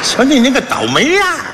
瞧你那个倒霉样儿！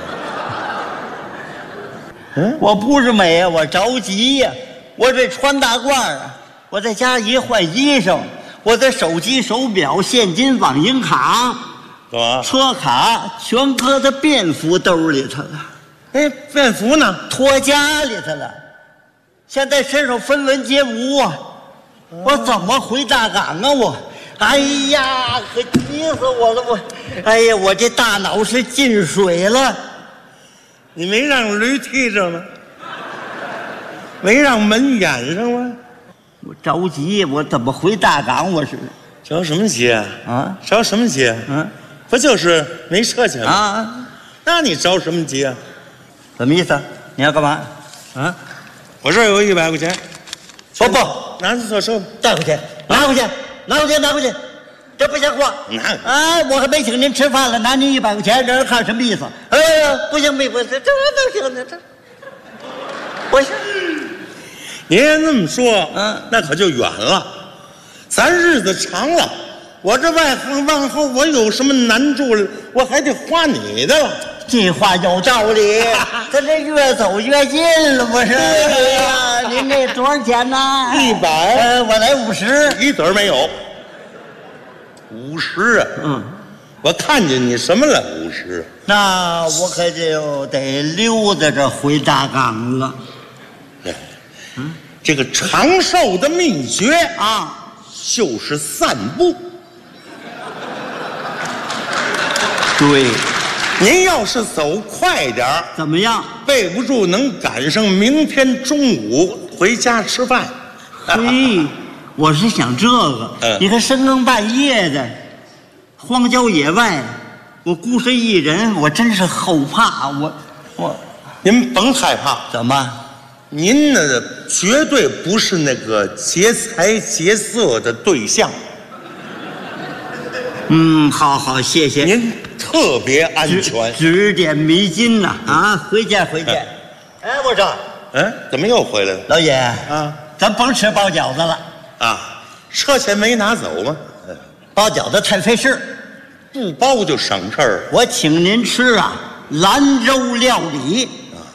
我不是美呀，我着急呀。我这穿大褂啊，我在家一换衣裳，我的手机、手表、现金、网银卡、 干嘛？ 车卡全搁在便服兜里头了。 哎，便服呢？ 脱家里头了。现在身上分文皆无啊，我怎么回大港啊我？哎呀，可急死我了我！哎呀，我这大脑是进水了。 你没让驴踢着吗？没让门掩上吗？ 我着急，我怎么回大港？我是着什么急啊？ 啊， 着什么急？不就是没车钱吗？ 啊， 那你着什么急啊？ 什么意思？你要干嘛？啊， 我这儿有100块钱， 不， 拿去做收， 带回去，拿回去，拿回去，这不像话！哎，我还没请您吃饭了，拿您100块钱，让人看什么意思？哎呀，不行，这哪行呢？这不行。 您要那么说，那可就远了。咱日子长了，我这往后我有什么难处了，我还得花你的了。 这话有道理，咱这越走越近了，不是？哎呀，您这多少钱呢 ？100， 我来50， 一子儿没有。50啊？我看见你什么了？50。 那我可就得溜达着回大港了。 这个长寿的秘诀啊， 就是散步。 对， 您要是走快点儿， 怎么样？ 备不住能赶上明天中午回家吃饭。 嘿，我是想这个。你看深更半夜的，荒郊野外，我孤身一人，我真是后怕。 您甭害怕。 怎么？ 您呢，绝对不是那个劫财劫色的对象。 好，谢谢您，特别安全， 指点迷津呐！回见。哎，我说， 怎么又回来了？ 老爷啊，咱甭吃包饺子了啊，车钱没拿走吗？ 包饺子太费事， 不包就省事儿。 我请您吃兰州料理。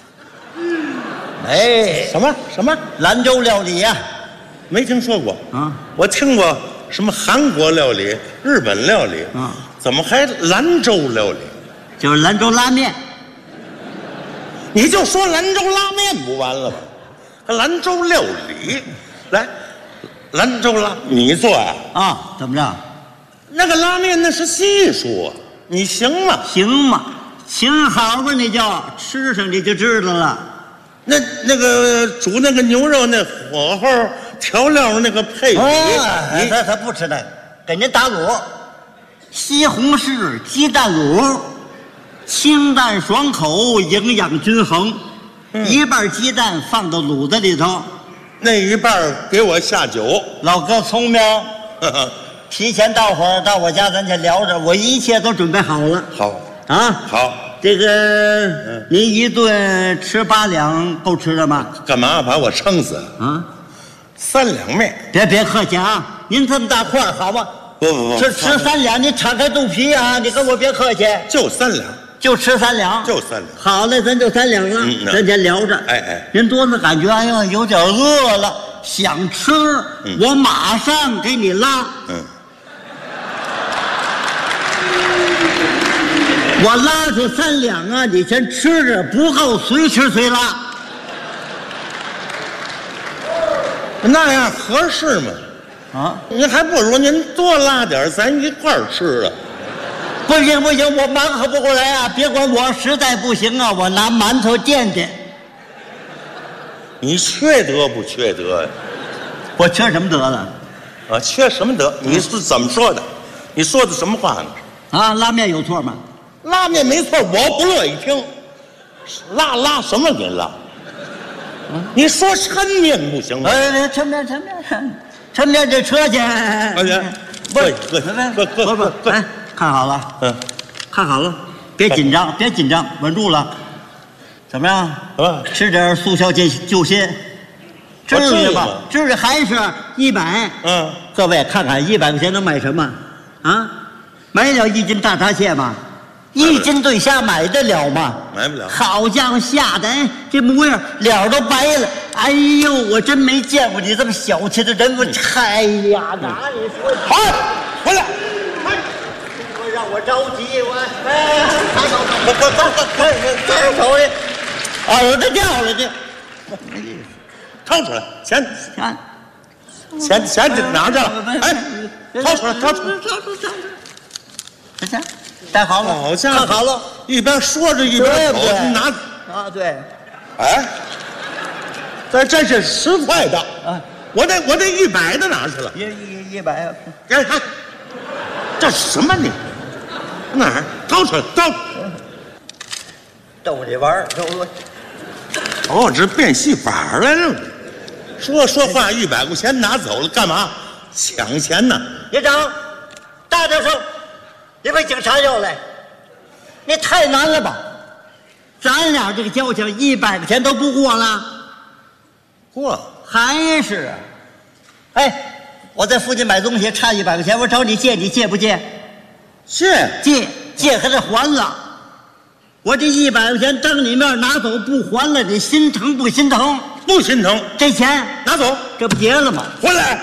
哎， 什么兰州料理呀？ 没听说过啊！我听过什么韩国料理、日本料理啊，怎么还兰州料理？ 就是兰州拉面。 你就说兰州拉面不完了吗？兰州料理，来，兰州你做呀？ 啊，怎么着？ 那个拉面那是技术啊，你行吗？ 行吗？行好吧，你就吃上你就知道了。 那个煮那个牛肉那火候调料那个配比， 他不吃那个，给您打卤，西红柿鸡蛋卤，清淡爽口，营养均衡，一半鸡蛋放到卤子里头， 那一半给我下酒。 老哥聪明，提前到会儿到我家咱就聊着，我一切都准备好了。 好啊， 好。 这个，您一顿吃8两够吃的吗？ 干嘛把我撑死啊？3两面， 别客气啊！您这么大块好吗？ 不， 吃3两，你敞开肚皮啊！你跟我别客气， 就3两， 就吃3两， 就3两。 好嘞，咱就3两了，咱先聊着。 哎， 您多子感觉哎呦有点饿了，想吃，我马上给你拉。我拉出3两啊，你先吃着，不够随吃随拉。 那样合适吗？ 啊， 您还不如您多拉点，咱一块儿吃了。 不行，我忙活不过来啊！别管我，实在不行啊，我拿馒头垫垫。 你缺德不缺德呀？ 我缺什么德了？ 啊，缺什么德？你是怎么说的？你说的什么话呢？ 啊，拉面有错吗？ 拉面没错，我不乐意听。拉什么您拉？你说抻面不行吗？ 抻面这车去。 不， 看好了，看好了，别紧张，稳住了。怎么样？吃点速效救心，至于吗？至于还是100。各位看看100块钱能买什么？啊，买了1斤大闸蟹吧？ 1斤对虾买得了吗？ 买不了。 好家伙，吓得这模样脸都白了。哎呦，我真没见过你这么小气的人！我哎呀，哪里说？ 好，回来。 我让我着急，我抬手，抬手的，耳朵掉了这。 掏出来，钱哪去了？哎，掏出来， 这带好了， 好家伙， 好了， 一边说着一边走，拿啊，对， 哎，这是10块的啊，我这100的哪去了 ？100， 给看，这什么你？哪儿？掏出来， 逗你玩儿， 哦，这变戏法来了。说话100块钱拿走了，干嘛？抢钱呢？ 营长，大点声，你被警察要来，你太难了吧？咱俩这个交情100块钱都不过了， 过还是啊？哎，我在附近买东西差100块钱，我找你借，你借不借？借还得还了。我这100块钱当你面拿走不还了，你心疼不心疼？ 不心疼。 这钱拿走， 这不结了吗？ 回来。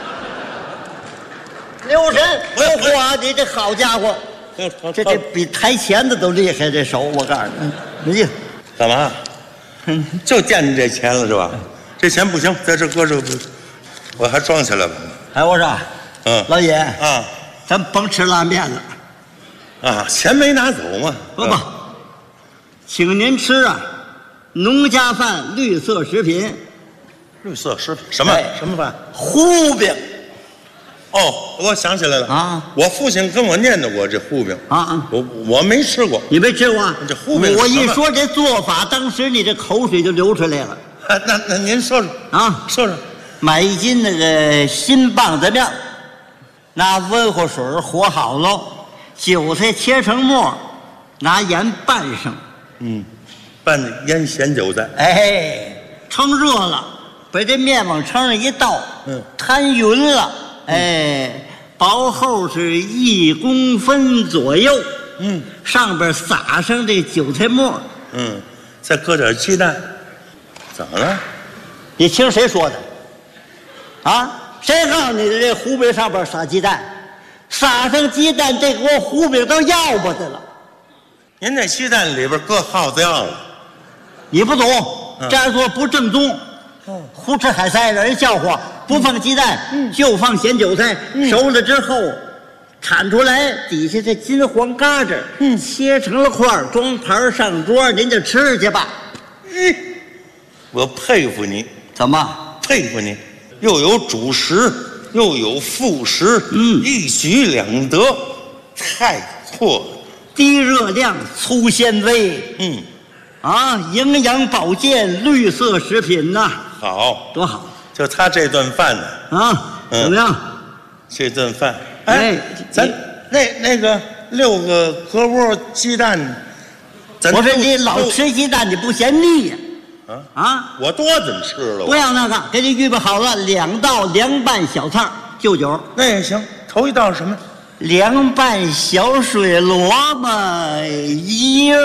留神！哇，你这好家伙，这比抬钱的都厉害，这手我告诉你，没劲。 干嘛？就惦记这钱了是吧？这钱不行，在这搁着，我还装起来吧。 哎，我说，老爷啊， 咱甭吃拉面了。 啊，钱没拿走嘛？ 不，请您吃啊，农家饭，绿色食品。 绿色食品什么饭？ 糊饼。 哦，我想起来了啊！我父亲跟我念叨过这糊饼啊，我没吃过。 你没吃过？ 这糊饼， 我一说这做法，当时你这口水就流出来了。 那您说说啊，说说。 买1斤那个新棒子面，拿温乎水和好喽，韭菜切成末，拿盐拌上。 拌腌咸韭菜。 哎，盛热了，把这面往盛上一倒，摊匀了。哎，薄厚是1公分左右。上边撒上这韭菜末。 再搁点鸡蛋。怎么了？ 你听谁说的？啊，谁告诉你的？这糊饼上边撒鸡蛋，撒上鸡蛋，这锅糊饼都要不得了。 您那鸡蛋里边搁耗子药了？ 你不懂，这样做不正宗。胡吃海塞让人笑话。不放鸡蛋，就放咸韭菜，熟了之后铲出来，底下这金黄嘎子，切成了块，装盘上桌，您就吃去吧。 我佩服你。 怎么佩服你？又有主食，又有副食，一举两得，太阔了。 低热量，粗纤维，营养保健，绿色食品呐， 好， 多好！ 就他这顿饭呢， 怎么样？ 这顿饭，咱那个6个隔窝鸡蛋， 我说你老吃鸡蛋，你不嫌腻呀？ 我多怎么吃了？ 不要那个，给你预备好了2道凉拌小菜，就酒。 那也行。头一道什么？ 凉拌小水萝卜缨，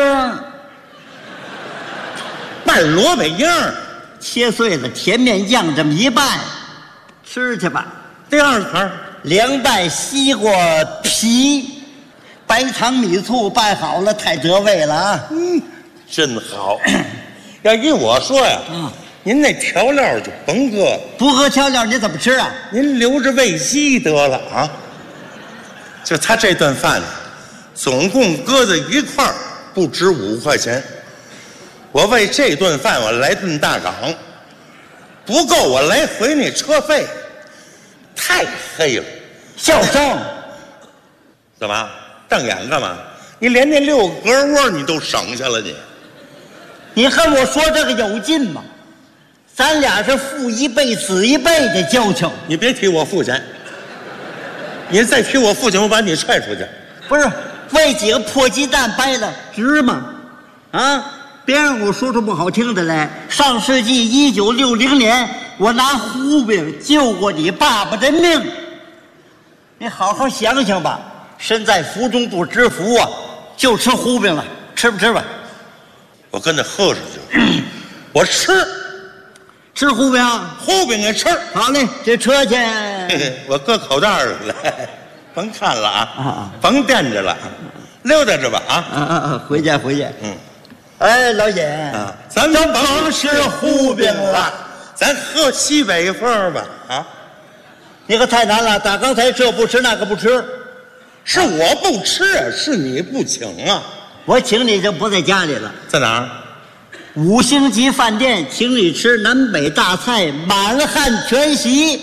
拌萝卜缨， 切碎了，甜面酱这么一拌，吃去吧。 第2盘凉拌西瓜皮，白糖米醋拌好了，太得味了啊！ 真好。要依我说呀，您那调料就甭搁， 不搁调料你怎么吃啊？ 您留着喂鸡得了啊。就他这顿饭，总共搁在一块儿不值5块钱。我为这顿饭我来顿大港，不够我来回那车费，太黑了。 笑声， 怎么瞪眼干嘛？你连那6个隔窝你都省下了你和我说这个有劲吗？咱俩是父一辈子一辈的交情。 你别提我父亲，你再提我父亲，我把你踹出去。 不是，为几个破鸡蛋掰了值吗？别让我说出不好听的来。上世纪1960年，我拿糊饼救过你爸爸的命。你好好想想吧，身在福中不知福啊！ 就吃糊饼了，吃不吃吧？ 我跟他喝上去，我吃糊饼， 糊饼也吃。 好嘞，这车去。 我搁口袋里了，甭看了啊，甭惦着了，溜达着吧啊。 回去。哎，老姐啊，咱甭吃糊饼了，咱喝西北风吧啊。 你可太难了，打刚才这不吃那个不吃， 是我不吃啊，是你不请啊。 我请你就不在家里了， 在哪儿 ？5星级饭店请你吃南北大菜，满汉全席。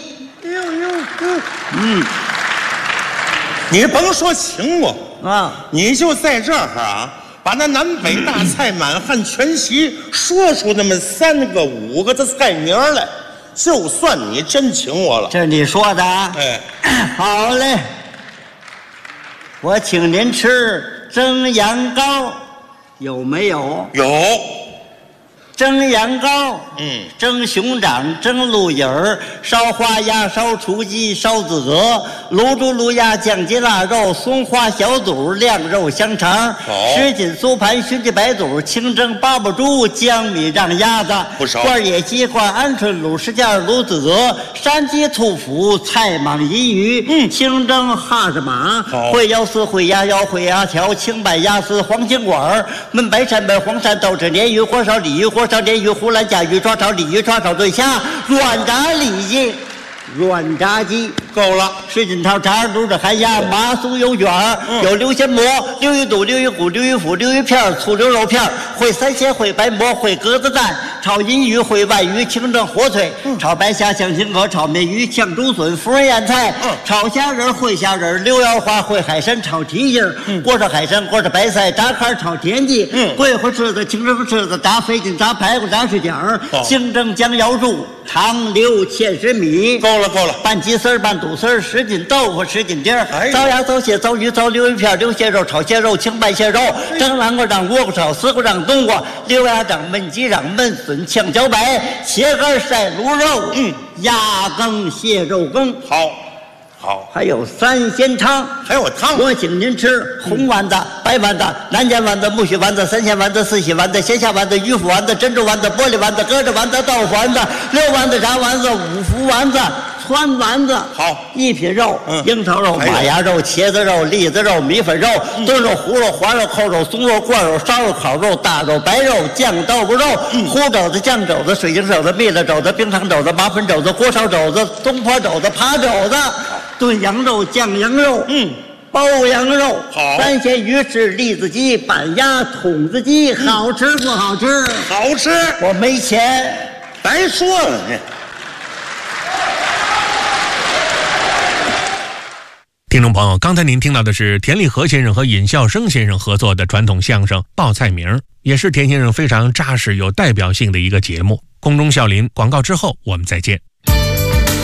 你甭说请我啊， 你就在这儿啊，把那南北大菜满汉全席说出那么3个5个的菜名来，就算你真请我了。 这是你说的啊？ 哎， 好嘞，我请您吃蒸羊羔，有没有？ 有。 蒸羊羔，蒸熊掌，蒸鹿尾儿，烧花鸭，烧雏鸡，烧子鹅，卤猪卤鸭，酱鸡腊肉，松花小肚，晾肉香肠，什锦酥盘，熏鸡白肚，清蒸八宝猪，江米让鸭子，罐野鸡，罐鹌鹑，卤什件，卤子鹅，山鸡兔脯，菜蟒银鱼，清蒸哈士马，烩腰丝，烩鸭腰，烩鸭条，清白鸭丝，黄金管，焖白鳝白黄鳝，豆豉鲶鱼，火烧鲤鱼，火烧鲶鱼，湖南甲鱼，抓炒鲤鱼，抓炒对虾，软炸里脊，软炸鸡够了。 什锦套肠，卤着寒鸭，麻酥油卷，有溜鲜蘑，溜鱼肚，溜鱼骨，溜鱼脯，溜鱼片，醋溜肉片，烩三鲜，烩白馍，烩鸽子蛋，炒银鱼，烩外鱼，清蒸火腿，炒白虾，香青壳，炒面鱼，炝竹笋，福仁腌菜，炒虾仁，烩虾仁，溜腰花，烩海参，炒蹄星，锅烧海参，锅烧白菜，炸坎，炒田鸡，桂花翅子，清蒸翅子，炸肥筋，炸排骨，炸水饺，清蒸江瑶柱，糖溜芡实米， 够了。 拌鸡丝，拌肚丝，什锦豆腐，什锦丁，糟鸭，糟蟹，糟鱼，糟溜鱼片，溜蟹肉，炒蟹肉，清拌蟹肉，蒸南瓜掌，倭瓜炒，丝瓜掌，冬瓜，溜鸭掌，焖鸡掌，焖笋，炝茭白，茄干晒卤肉，鸭羹，蟹肉羹，好，还有三鲜汤， 还有汤。 我请您吃红丸子、白丸子、南煎丸子、木须丸子、三鲜丸子、四喜丸子、鲜虾丸子、鱼腐丸子、珍珠丸子、玻璃丸子、鸽子丸子、豆腐丸子、溜丸子、炸丸子、五福丸子、川丸子， 好， 一品肉，樱桃肉、马牙肉、茄子肉、栗子肉、米粉肉、炖肉、糊肉、滑肉、扣肉、松肉、灌肉、烧肉、烤肉、大肉、白肉、酱豆腐肉、烀肘子、酱肘子、水晶肘子、蜜了肘子、冰糖肘子、麻粉肘子、锅烧肘子、东坡肘子、扒肘子。炖羊肉、酱羊肉，包羊肉， 好， 三鲜鱼翅、栗子鸡、板鸭、筒子鸡，好吃不好吃？ 好吃。 我没钱， 白说了你。 听众朋友，刚才您听到的是田立和先生和尹笑声先生合作的传统相声《报菜名》，也是田先生非常扎实有代表性的一个节目。空中笑林广告之后我们再见。